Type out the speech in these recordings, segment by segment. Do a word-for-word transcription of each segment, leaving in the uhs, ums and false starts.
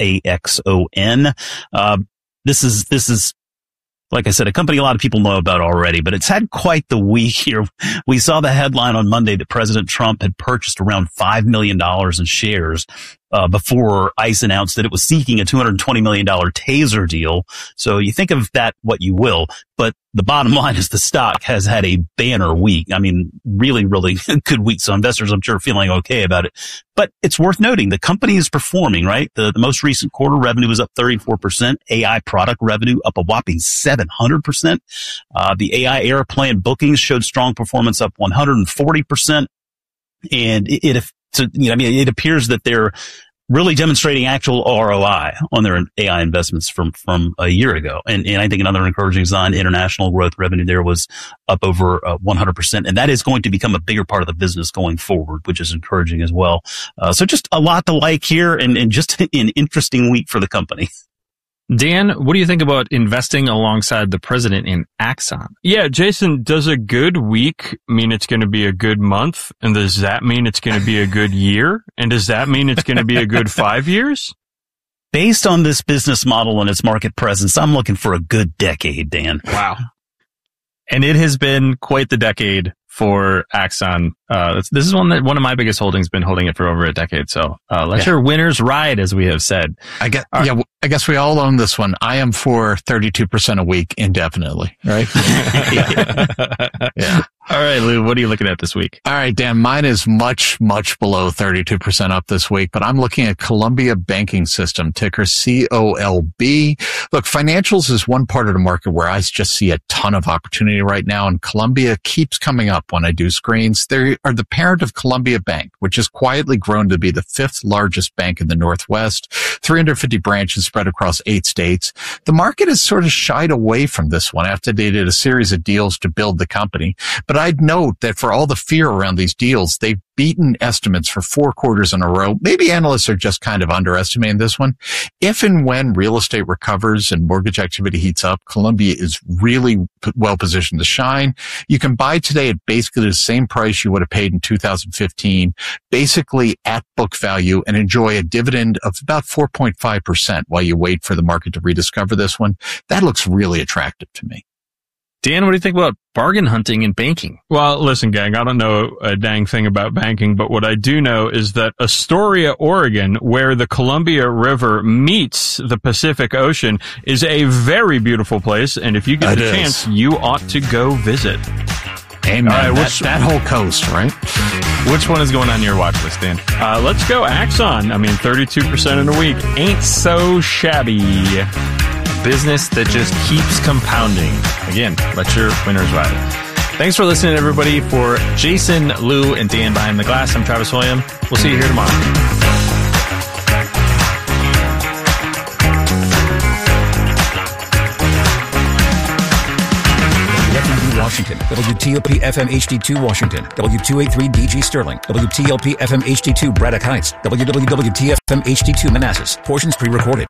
A X O N. Uh, this is, this is, like I said, a company a lot of people know about already, but it's had quite the week here. We saw the headline on Monday that President Trump had purchased around five million dollars in shares uh, before ICE announced that it was seeking a two hundred twenty million dollars taser deal. So you think of that what you will, but the bottom line is the stock has had a banner week. I mean, really, really good week. So investors, I'm sure, are feeling okay about it. But it's worth noting the company is performing, right? The, the most recent quarter revenue was up thirty-four percent. A I product revenue up a whopping seven hundred percent. Uh, the A I Era Plan bookings showed strong performance, up one hundred forty percent. And it, it so, you know, I mean, it appears that they're really demonstrating actual R O I on their A I investments from, from a year ago. And, and I think another encouraging sign, international growth revenue there was up over uh, one hundred percent. And that is going to become a bigger part of the business going forward, which is encouraging as well. Uh, so just a lot to like here, and, and just an interesting week for the company. Dan, what do you think about investing alongside the president in Axon? Yeah, Jason, does a good week mean it's going to be a good month? And does that mean it's going to be a good year? And does that mean it's going to be a good five years? Based on this business model and its market presence, I'm looking for a good decade, Dan. Wow. And it has been quite the decade for Axon. Uh, this is one that one of my biggest holdings, been holding it for over a decade. So, uh, let yeah. your winners ride, as we have said. I guess, uh, yeah, I guess we all own this one. I am for thirty-two percent a week indefinitely, right? yeah. yeah. All right, Lou, what are you looking at this week? All right, Dan, mine is much, much below thirty-two percent up this week, but I'm looking at Columbia Banking System, ticker C O L B. Look, financials is one part of the market where I just see a ton of opportunity right now, and Columbia keeps coming up when I do screens. They are the parent of Columbia Bank, which has quietly grown to be the fifth largest bank in the Northwest, three hundred fifty branches spread across eight states. The market has sort of shied away from this one after they did a series of deals to build the company. But I'd note that for all the fear around these deals, they've beaten estimates for four quarters in a row. Maybe analysts are just kind of underestimating this one. If and when real estate recovers and mortgage activity heats up, Columbia is really well positioned to shine. You can buy today at basically the same price you would have paid in two thousand fifteen, basically at book value, and enjoy a dividend of about four point five percent while you wait for the market to rediscover this one. That looks really attractive to me. Dan, what do you think about bargain hunting and banking? Well, listen, gang, I don't know a dang thing about banking, but what I do know is that Astoria, Oregon, where the Columbia River meets the Pacific Ocean, is a very beautiful place. And if you get the chance, you ought to go visit. Amen. All right, that, that whole coast, right? Which one is going on your watch list, Dan? Uh, let's go Axon. I mean, thirty-two percent in a week. Ain't so shabby. Business that just keeps compounding. Again, let your winners ride. Thanks for listening, everybody. For Jason, Lou, and Dan behind the glass, I'm Travis William. We'll see you here tomorrow. Washington, W T O P F M H D two Washington, W two eighty-three D G Sterling, W T L P F M H D two Braddock Heights, W W W T F M H D two Manassas. Portions pre-recorded.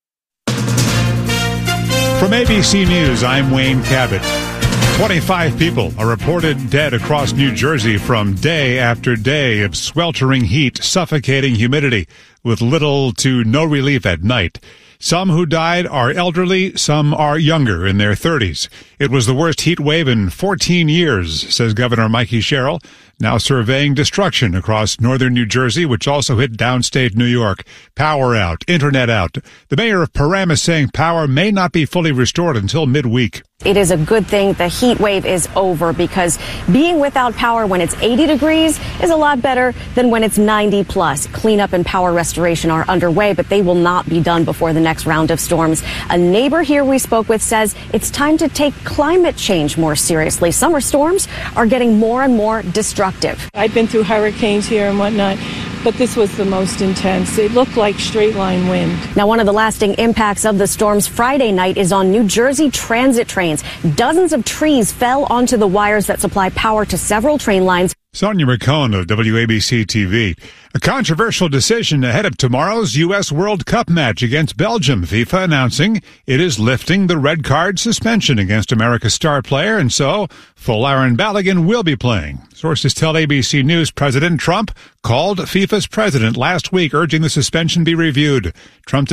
From A B C News, I'm Wayne Cabot. twenty-five people are reported dead across New Jersey from day after day of sweltering heat, suffocating humidity, with little to no relief at night. Some who died are elderly, some are younger, in their thirties. It was the worst heat wave in fourteen years, says Governor Mikey Sherrill, now surveying destruction across northern New Jersey, which also hit downstate New York. Power out, internet out. The mayor of Paramus saying power may not be fully restored until midweek. It is a good thing the heat wave is over, because being without power when it's eighty degrees is a lot better than when it's ninety plus. Cleanup and power restoration are underway, but they will not be done before the next round of storms. A neighbor here we spoke with says it's time to take climate change more seriously. Summer storms are getting more and more destructive. I've been through hurricanes here and whatnot, but this was the most intense. It looked like straight line wind. Now, one of the lasting impacts of the storms Friday night is on New Jersey transit trains. Dozens of trees fell onto the wires that supply power to several train lines. Sonia McCone of W A B C T V. A controversial decision ahead of tomorrow's U S World Cup match against Belgium. FIFA announcing it is lifting the red card suspension against America's star player, and so full Aaron Balogun will be playing. Sources tell A B C News President Trump called FIFA's president last week urging the suspension be reviewed. Trump